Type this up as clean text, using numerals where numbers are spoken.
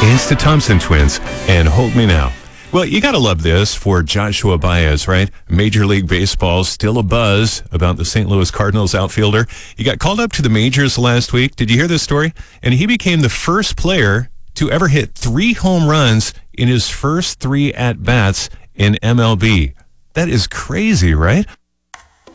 It's the Thompson twins, and Hold Me Now. Well, you got to love this for Joshua Baez, right? Major League Baseball, still a buzz about the St. Louis Cardinals outfielder. He got called up to the majors last week. Did you hear this story? And he became the first player to ever hit 3 home runs in his first 3 at-bats in MLB. That is crazy, right?